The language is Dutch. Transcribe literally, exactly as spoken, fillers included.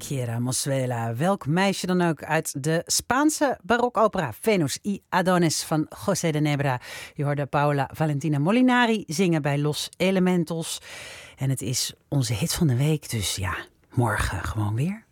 Quiera Mozuela. Welk meisje dan ook uit de Spaanse barokopera Venus y Adonis van José de Nebra. Je hoorde Paula Valentina Molinari zingen bij Los Elementos. En het is onze hit van de week, dus ja, morgen gewoon weer.